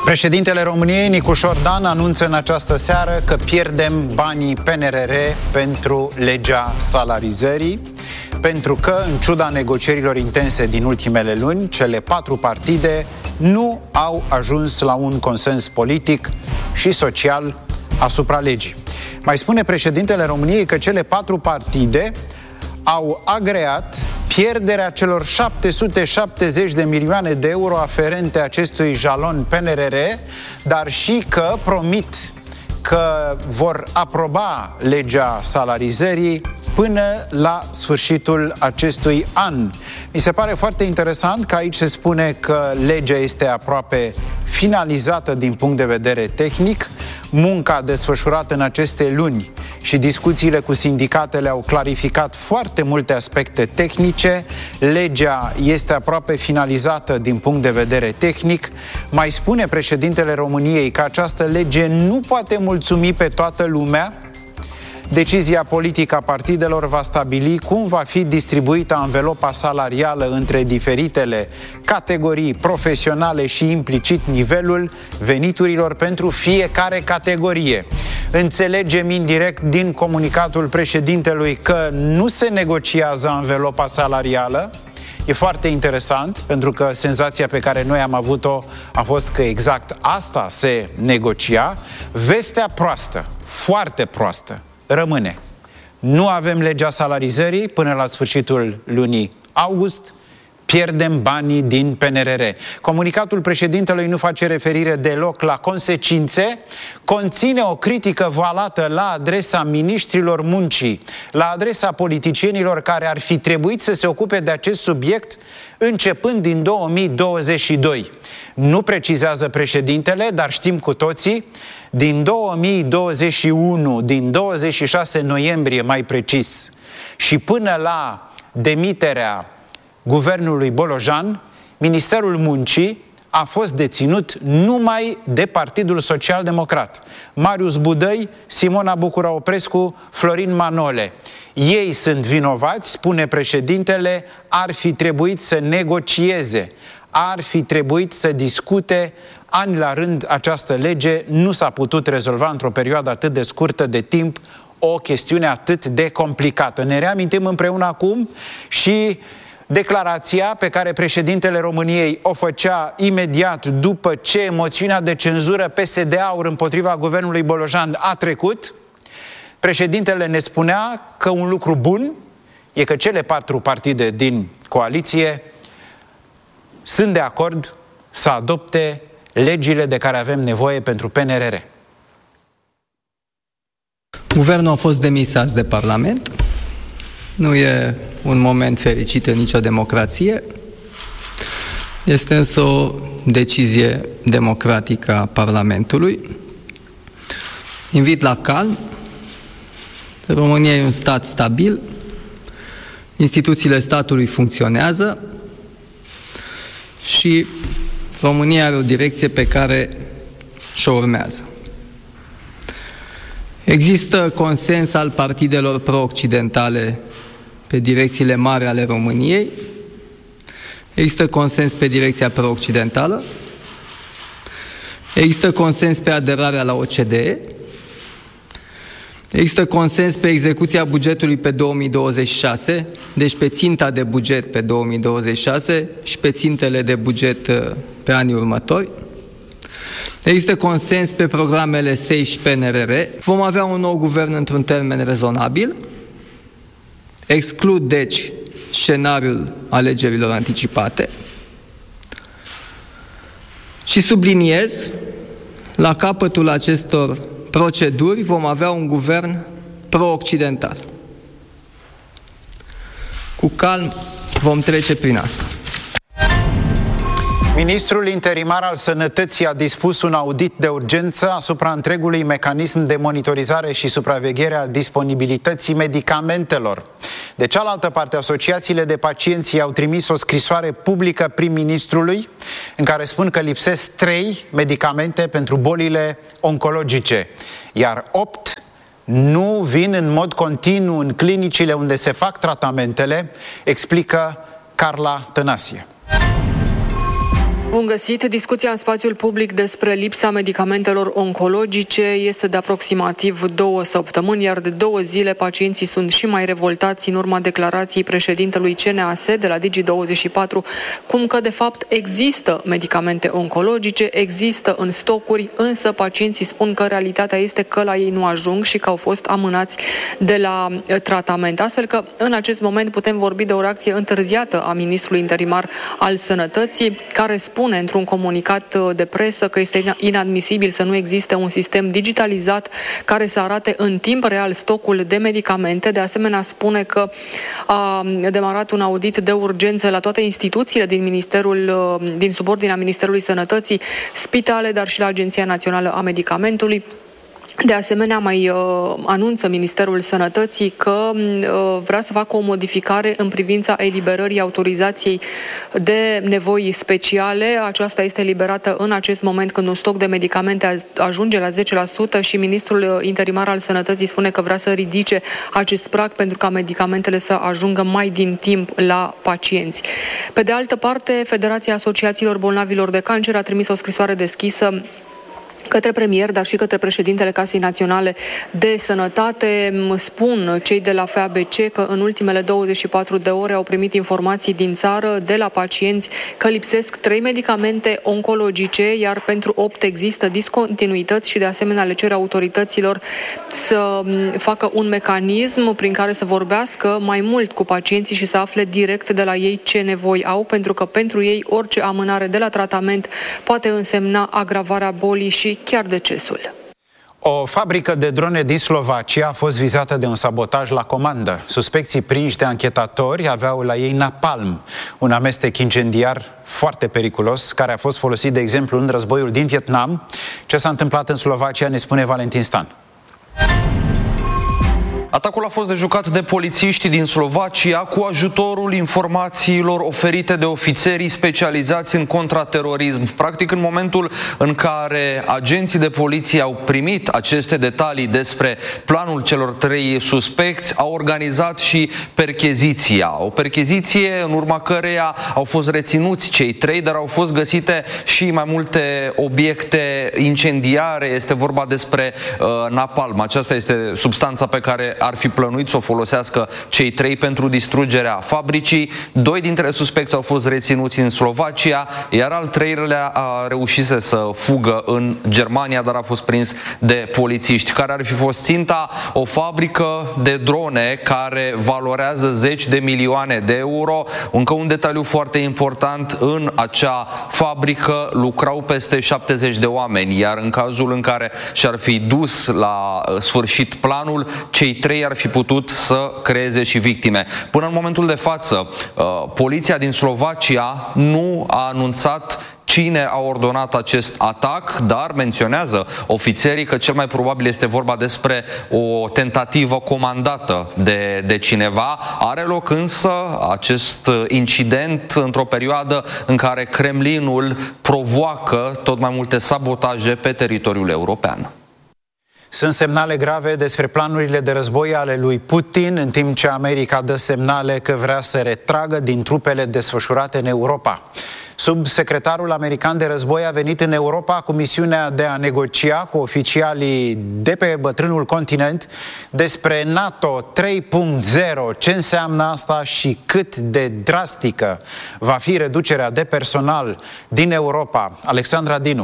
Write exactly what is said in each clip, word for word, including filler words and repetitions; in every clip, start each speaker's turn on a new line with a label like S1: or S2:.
S1: Președintele României, Nicușor Dan, anunță în această seară că pierdem banii P N R R pentru legea salarizării, pentru că, în ciuda negocierilor intense din ultimele luni, cele patru partide nu au ajuns la un consens politic și social asupra legii. Mai spune președintele României că cele patru partide au agreat pierderea celor șapte sute șaptezeci de milioane de euro aferente acestui jalon P N R R, dar și că promit că vor aproba legea salarizării până la sfârșitul acestui an. Mi se pare foarte interesant că aici se spune că legea este aproape finalizată din punct de vedere tehnic. Munca desfășurată în aceste luni și discuțiile cu sindicatele au clarificat foarte multe aspecte tehnice. Legea este aproape finalizată din punct de vedere tehnic. Mai spune președintele României că această lege nu poate mulțumi pe toată lumea. Decizia politică a partidelor va stabili cum va fi distribuită anvelopa salarială între diferitele categorii profesionale și implicit nivelul veniturilor pentru fiecare categorie. Înțelegem indirect din comunicatul președintelui că nu se negociază anvelopa salarială. E foarte interesant, pentru că senzația pe care noi am avut-o a fost că exact asta se negocia. Vestea proastă, foarte proastă, rămâne. Nu avem legea salarizării până la sfârșitul lunii august, pierdem banii din P N R R. Comunicatul președintelui nu face referire deloc la consecințe, conține o critică valată la adresa miniștrilor muncii, la adresa politicienilor care ar fi trebuit să se ocupe de acest subiect începând din două mii douăzeci și doi. Nu precizează președintele, dar știm cu toții, din două mii douăzeci și unu, din douăzeci și șase noiembrie mai precis, și până la demiterea guvernului Bolojan, Ministerul Muncii a fost deținut numai de Partidul Social Democrat. Marius Budăi, Simona Bucura-Oprescu, Florin Manole. Ei sunt vinovați, spune președintele, ar fi trebuit să negocieze, ar fi trebuit să discute ani la rând această lege. Nu s-a putut rezolva într-o perioadă atât de scurtă de timp o chestiune atât de complicată. Ne reamintim împreună acum și declarația pe care președintele României o făcea imediat după ce moțiunea de cenzură P S D-Aur împotriva guvernului Bolojan a trecut. Președintele ne spunea că un lucru bun e că cele patru partide din coaliție sunt de acord să adopte legile de care avem nevoie pentru P N R R.
S2: Guvernul a fost demis azi de Parlament. Nu e un moment fericit în nicio democrație. Este însă o decizie democratică a Parlamentului. Invit la calm. România e un stat stabil. Instituțiile statului funcționează și România are o direcție pe care și-o urmează. Există consens al partidelor pro-occidentale pe direcțiile mari ale României. Există consens pe direcția pro-occidentală. Există consens pe aderarea la O C D E. Există consens pe execuția bugetului pe două mii douăzeci și șase, deci pe ținta de buget pe două mii douăzeci și șase și pe țintele de buget pe anii următori. Există consens pe programele S E I și P N R R. Vom avea un nou guvern într-un termen rezonabil. Exclud, deci, scenariul alegerilor anticipate. Și subliniez, la capătul acestor proceduri vom avea un guvern pro-occidental. Cu calm vom trece prin asta.
S1: Ministrul interimar al Sănătății a dispus un audit de urgență asupra întregului mecanism de monitorizare și supraveghere a disponibilității medicamentelor. De cealaltă parte, asociațiile de pacienți au trimis o scrisoare publică prim-ministrului în care spun că lipsesc trei medicamente pentru bolile oncologice, iar opt nu vin în mod continuu în clinicile unde se fac tratamentele, explică Carla Tănasie.
S3: Bun găsit! Discuția în spațiul public despre lipsa medicamentelor oncologice este de aproximativ două săptămâni, iar de două zile pacienții sunt și mai revoltați în urma declarației președintelui C N A S de la Digi douăzeci și patru, cum că de fapt există medicamente oncologice, există în stocuri, însă pacienții spun că realitatea este că la ei nu ajung și că au fost amânați de la tratament. Astfel că în acest moment putem vorbi de o reacție întârziată a ministrului interimar al Sănătății, care spune spune într-un comunicat de presă că este inadmisibil să nu existe un sistem digitalizat care să arate în timp real stocul de medicamente. De asemenea, spune că a demarat un audit de urgență la toate instituțiile din Ministerul, din subordinea Ministerului Sănătății, spitale, dar și la Agenția Națională a Medicamentului. De asemenea, mai uh, anunță Ministerul Sănătății că uh, vrea să facă o modificare în privința eliberării autorizației de nevoi speciale. Aceasta este eliberată în acest moment când un stoc de medicamente ajunge la zece la sută și Ministrul Interimar al Sănătății spune că vrea să ridice acest prag pentru ca medicamentele să ajungă mai din timp la pacienți. Pe de altă parte, Federația Asociațiilor Bolnavilor de Cancer a trimis o scrisoare deschisă către premier, dar și către președintele Casei Naționale de Sănătate. Spun cei de la F A B C că în ultimele douăzeci și patru de ore au primit informații din țară de la pacienți că lipsesc trei medicamente oncologice, iar pentru opt există discontinuități și de asemenea le cer autorităților să facă un mecanism prin care să vorbească mai mult cu pacienții și să afle direct de la ei ce nevoi au, pentru că pentru ei orice amânare de la tratament poate însemna agravarea bolii și chiar decesul.
S1: O fabrică de drone din Slovacia a fost vizată de un sabotaj la comandă. Suspecții prinși de anchetatori aveau la ei napalm, un amestec incendiar foarte periculos, care a fost folosit, de exemplu, în războiul din Vietnam. Ce s-a întâmplat în Slovacia ne spune Valentin Stan.
S4: Atacul a fost dejucat de polițiști din Slovacia cu ajutorul informațiilor oferite de ofițerii specializați în contraterorism. Practic, în momentul în care agenții de poliție au primit aceste detalii despre planul celor trei suspecți, au organizat și percheziția. O percheziție în urma căreia au fost reținuți cei trei, dar au fost găsite și mai multe obiecte incendiare. Este vorba despre uh, napalm. Aceasta este substanța pe care ar fi plănuit să o folosească cei trei pentru distrugerea fabricii. Doi dintre suspecți au fost reținuți în Slovacia, iar al treilea a reușit să fugă în Germania, dar a fost prins de polițiști. Care ar fi fost ținta? O fabrică de drone care valorează zeci de milioane de euro. Încă un detaliu foarte important: în acea fabrică lucrau peste șaptezeci de oameni, iar în cazul în care și-ar fi dus la sfârșit planul, cei trei ar fi putut să creeze și victime. Până în momentul de față, poliția din Slovacia nu a anunțat cine a ordonat acest atac, dar menționează ofițerii că cel mai probabil este vorba despre o tentativă comandată de, de cineva. Are loc însă acest incident într-o perioadă în care Kremlinul provoacă tot mai multe sabotaje pe teritoriul european.
S1: Sunt semnale grave despre planurile de război ale lui Putin, în timp ce America dă semnale că vrea să retragă din trupele desfășurate în Europa. Subsecretarul american de război a venit în Europa cu misiunea de a negocia cu oficialii de pe bătrânul continent despre NATO trei punct zero, ce înseamnă asta și cât de drastică va fi reducerea de personal din Europa. Alexandra Dinu.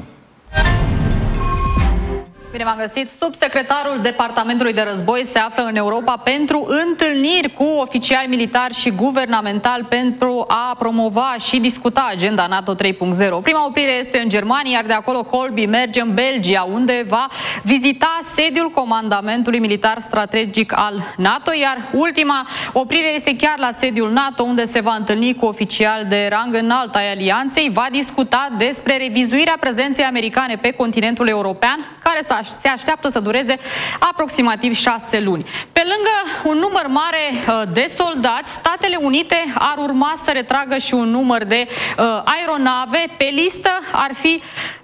S5: Bine v-am găsit. Subsecretarul Departamentului de Război se află în Europa pentru întâlniri cu oficiali militari și guvernamentali pentru a promova și discuta agenda NATO trei punct zero. Prima oprire este în Germania, iar de acolo Colby merge în Belgia, unde va vizita sediul Comandamentului Militar Strategic al NATO, iar ultima oprire este chiar la sediul NATO, unde se va întâlni cu oficiali de rang înalt ai alianței, va discuta despre revizuirea prezenței americane pe continentul european, care s-a se așteaptă să dureze aproximativ șase luni. Pe lângă un număr mare de soldați, Statele Unite ar urma să retragă și un număr de uh, aeronave. Pe listă ar fi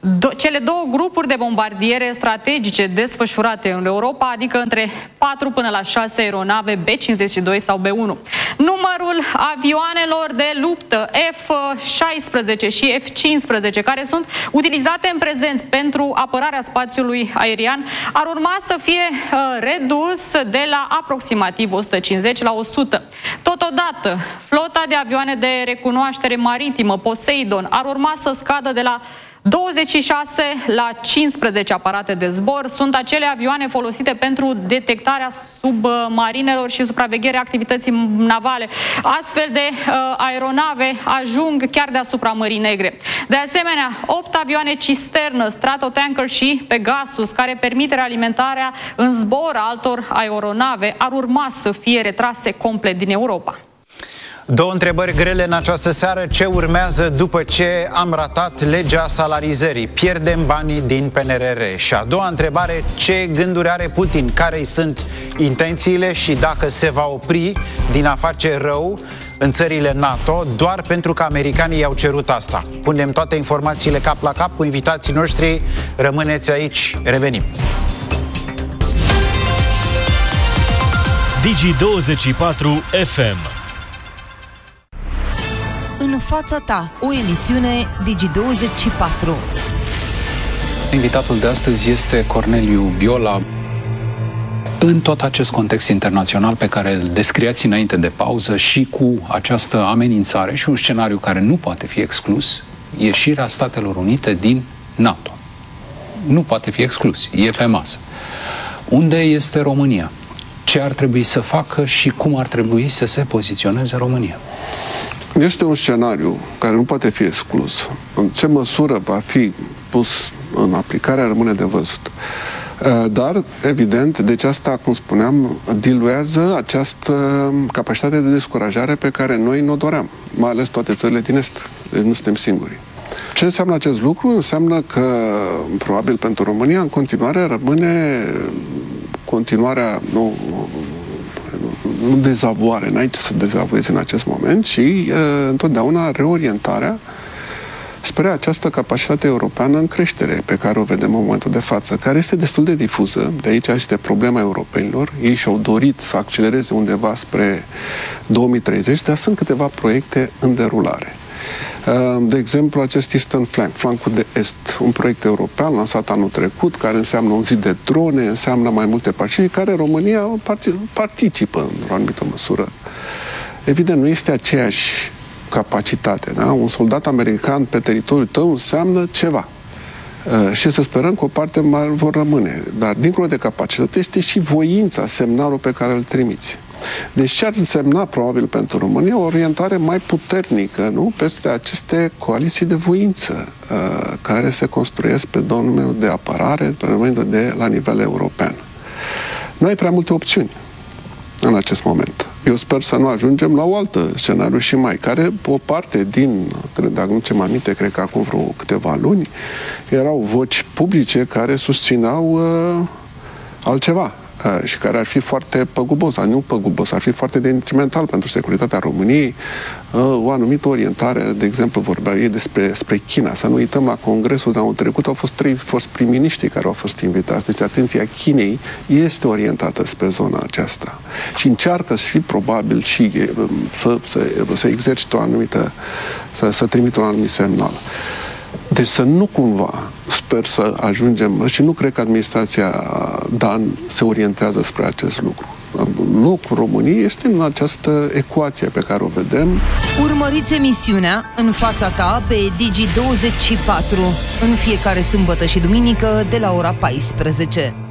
S5: Do- cele două grupuri de bombardiere strategice desfășurate în Europa, adică între patru până la șase aeronave B cincizeci și doi sau B unu. Numărul avioanelor de luptă F șaisprezece și F cincisprezece, care sunt utilizate în prezent pentru apărarea spațiului aerian, ar urma să fie uh, redus de la aproximativ o sută cincizeci la o sută. Totodată, flota de avioane de recunoaștere maritimă Poseidon ar urma să scadă de la douăzeci și șase la cincisprezece aparate de zbor. Sunt acele avioane folosite pentru detectarea submarinelor și supravegherea activității navale. Astfel de uh, aeronave ajung chiar deasupra Mării Negre. De asemenea, opt avioane cisternă, Stratotanker și Pegasus, care permit realimentarea în zbor a altor aeronave, ar urma să fie retrase complet din Europa.
S1: Două întrebări grele în această seară. Ce urmează după ce am ratat legea salarizării? Pierdem banii din P N R R. Și a doua întrebare, ce gânduri are Putin? Care-i sunt intențiile și dacă se va opri din a face rău în țările NATO doar pentru că americanii i-au cerut asta? Punem toate informațiile cap la cap cu invitații noștri. Rămâneți aici, revenim.
S6: Digi douăzeci și patru F M.
S7: În fața ta, o emisiune Digi douăzeci și patru.
S8: Invitatul de astăzi este Corneliu Biola. În tot acest context internațional pe care îl descriați înainte de pauză și cu această amenințare și un scenariu care nu poate fi exclus, ieșirea Statelor Unite din NATO. Nu poate fi exclus, e pe masă. Unde este România? Ce ar trebui să facă și cum ar trebui să se poziționeze România?
S9: Este un scenariu care nu poate fi exclus. În ce măsură va fi pus în aplicare rămâne de văzut. Dar, evident, deci asta, cum spuneam, diluează această capacitate de descurajare pe care noi ne-o doream, mai ales toate țările din Est. Deci nu suntem singuri. Ce înseamnă acest lucru? Înseamnă că, probabil pentru România, în continuare rămâne continuarea, nu, nu dezavoare, n-ai ce să dezavoiezi în acest moment, ci uh, întotdeauna reorientarea spre această capacitate europeană în creștere pe care o vedem în momentul de față, care este destul de difuză. De aici este problema europenilor. Ei și-au dorit să accelereze undeva spre două mii treizeci, dar sunt câteva proiecte în derulare. De exemplu, acest Eastern Flank, flancul de est, un proiect european lansat anul trecut, care înseamnă un zid de drone, înseamnă mai multe partide, care România participă într-o anumită măsură. Evident, nu este aceeași capacitate, da? Un soldat american pe teritoriul tău înseamnă ceva. Uh, și să sperăm că o parte mai vor rămâne. Dar, dincolo de capacitate, este și voința, semnalul pe care îl trimiți. Deci ce ar însemna, probabil, pentru România, o orientare mai puternică, nu? Peste aceste coaliții de voință uh, care se construiesc pe domeniul de apărare, pe domeniul de la nivel european. Nu ai prea multe opțiuni în acest moment. Eu sper să nu ajungem la o altă scenariu și mai, care o parte din, cred, dacă nu ce mă aminte, cred că acum vreo câteva luni, erau voci publice care susțineau uh, altceva. Și care ar fi foarte păgubos, nu păgubos, ar fi foarte detrimental pentru securitatea României. O anumită orientare, de exemplu, vorbeau ei despre spre China. Să nu uităm, la congresul de anul trecut au fost trei fost prim-miniștri care au fost invitați. Deci atenția Chinei este orientată spre zona aceasta. Și încearcă și probabil și să, să, să exercite o anumită, să, să trimită un anumit semnal. Deci să nu cumva, sper să ajungem, și nu cred că administrația Dan se orientează spre acest lucru. Locul României este în această ecuație pe care o vedem.
S7: Urmăriți emisiunea În fața ta pe Digi douăzeci și patru în fiecare sâmbătă și duminică de la ora paisprezece.